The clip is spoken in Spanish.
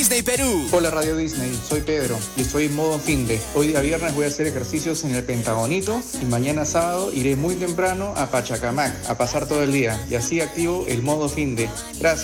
Disney Perú. Hola Radio Disney, soy Pedro y estoy en modo finde. Hoy día viernes voy a hacer ejercicios en el Pentagonito y mañana sábado iré muy temprano a Pachacamac a pasar todo el día y así activo el modo finde. Gracias.